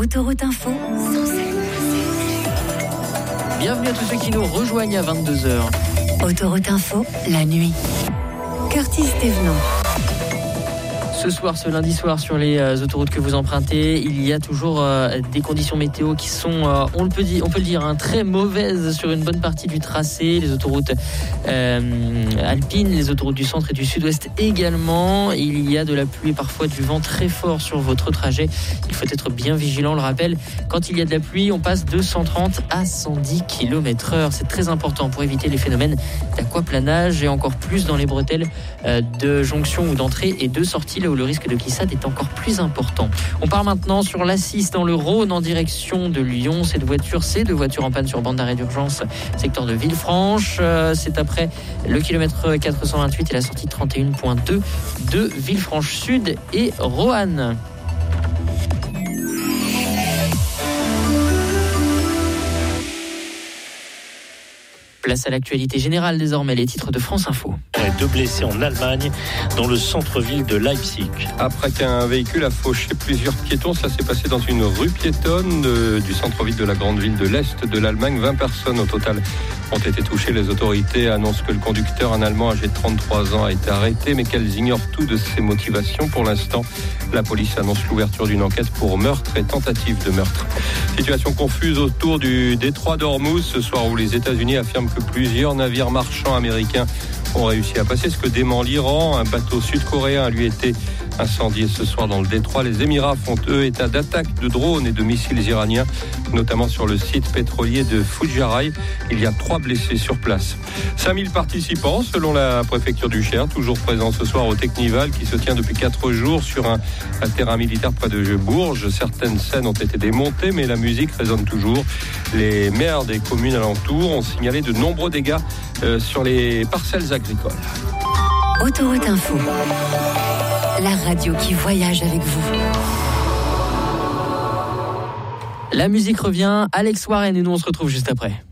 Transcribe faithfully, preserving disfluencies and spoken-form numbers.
Autoroute Info. Bienvenue à tous ceux qui nous rejoignent à vingt-deux heures. Autoroute Info, la nuit. Curtis Thévenant. Ce soir, ce lundi soir, sur les euh, autoroutes que vous empruntez, il y a toujours euh, des conditions météo qui sont, euh, on, le peut dire, on peut le dire, hein, très mauvaises sur une bonne partie du tracé. Les autoroutes euh, alpines, les autoroutes du centre et du sud-ouest également. Il y a de la pluie et parfois du vent très fort sur votre trajet. Il faut être bien vigilant. On le rappelle, quand il y a de la pluie, on passe de cent trente à cent dix kilomètres heure. C'est très important pour éviter les phénomènes d'aquaplanage et encore plus dans les bretelles euh, de jonction ou d'entrée et de sortie, là où le risque de glissade est encore plus important. On part maintenant sur l'A six dans le Rhône en direction de Lyon. Cette voiture, c'est deux voitures en panne sur bande d'arrêt d'urgence, secteur de Villefranche. Euh, c'est après le kilomètre quatre cent vingt-huit et la sortie trente et un point deux de Villefranche Sud et Roanne. Place à l'actualité générale désormais, les titres de France Info. Deux blessés en Allemagne, dans le centre-ville de Leipzig. Après qu'un véhicule a fauché plusieurs piétons, ça s'est passé dans une rue piétonne euh, du centre-ville de la grande ville de l'Est de l'Allemagne. vingt personnes au total ont été touchées. Les autorités annoncent que le conducteur, un Allemand âgé de trente-trois ans, a été arrêté, mais qu'elles ignorent tout de ses motivations. Pour l'instant, la police annonce l'ouverture d'une enquête pour meurtre et tentative de meurtre. Situation confuse autour du détroit d'Ormuz, ce soir où les États-Unis affirment que plusieurs navires marchands américains ont réussi à passer, ce que dément l'Iran. Un bateau sud-coréen a lui été incendié ce soir dans le détroit. Les Émirats font eux état d'attaques de drones et de missiles iraniens, notamment sur le site pétrolier de Fujairah. Il y a trois blessés sur place. cinq mille participants selon la préfecture du Cher, toujours présents ce soir au Technival qui se tient depuis quatre jours sur un, un terrain militaire près de Bourges. Certaines scènes ont été démontées, mais la musique résonne toujours. Les maires des communes alentours ont signalé de nombreux dégâts euh, sur les parcelles agricoles. Autoroute Info, la radio qui voyage avec vous. La musique revient, Alex Warren et nous on se retrouve juste après.